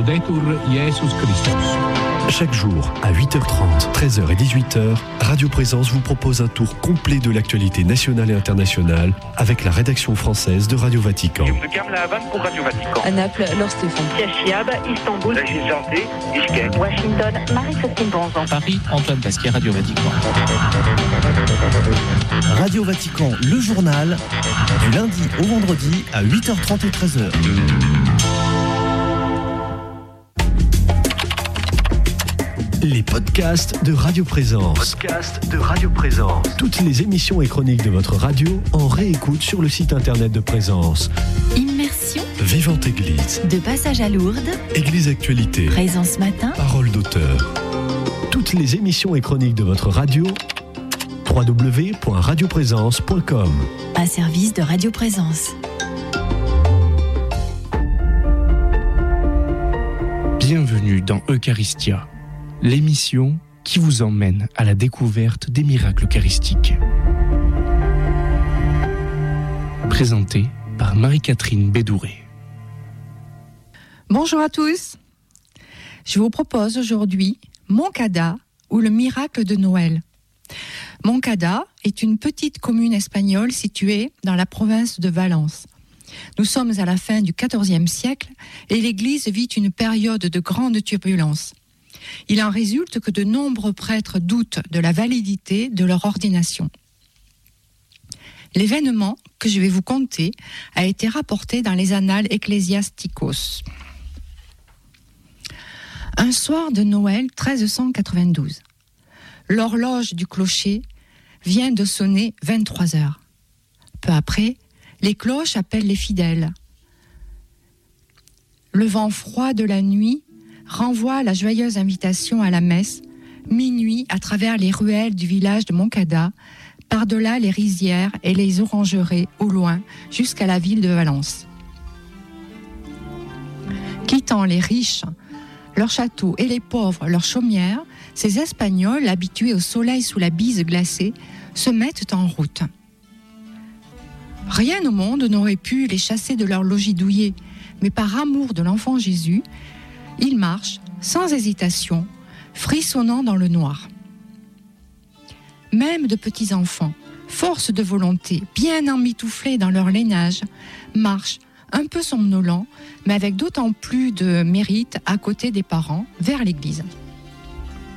Laudetur Jesus Christus. Chaque jour, à 8h30, 13h et 18h, Radio Présence vous propose un tour complet de l'actualité nationale et internationale avec la rédaction française de Radio Vatican. La Havane pour Radio Vatican. À Naples, Laure Stéphane. Chiab, Istanbul. Régine Janté, Bishkek. Washington, Marie-Christine Bonzan. Paris, Antoine Pasquier, Radio Vatican. Radio Vatican, le journal, du lundi au vendredi à 8h30 et 13h. Les podcasts de Radio Présence. Toutes les émissions et chroniques de votre radio en réécoute sur le site internet de Présence. Immersion. Vivante Église. De passage à Lourdes. Église Actualité. Présence matin. Parole d'auteur. Toutes les émissions et chroniques de votre radio. www.radioprésence.com. Un service de Radio Présence. Bienvenue dans Eucharistia, l'émission qui vous emmène à la découverte des miracles eucharistiques. Présentée par Marie-Catherine Bédouré. Bonjour à tous. Je vous propose aujourd'hui Moncada ou le miracle de Noël. Moncada est une petite commune espagnole située dans la province de Valence. Nous sommes à la fin du XIVe siècle et l'Église vit une période de grande turbulence. Il en résulte que de nombreux prêtres doutent de la validité de leur ordination. L'événement que je vais vous conter a été rapporté dans les annales ecclésiasticos. Un soir de Noël 1392, l'horloge du clocher vient de sonner 23 heures. Peu après, les cloches appellent les fidèles. Le vent froid de la nuit renvoie la joyeuse invitation à la messe, minuit à travers les ruelles du village de Moncada, par-delà les rizières et les orangeraies au loin, jusqu'à la ville de Valence. Quittant les riches, leurs châteaux et les pauvres, leurs chaumières, ces Espagnols, habitués au soleil sous la bise glacée, se mettent en route. Rien au monde n'aurait pu les chasser de leur logis douillet, mais par amour de l'enfant Jésus, ils marchent, sans hésitation, frissonnant dans le noir. Même de petits enfants, force de volonté, bien emmitouflés dans leur lainage, marchent, un peu somnolents, mais avec d'autant plus de mérite à côté des parents, vers l'église.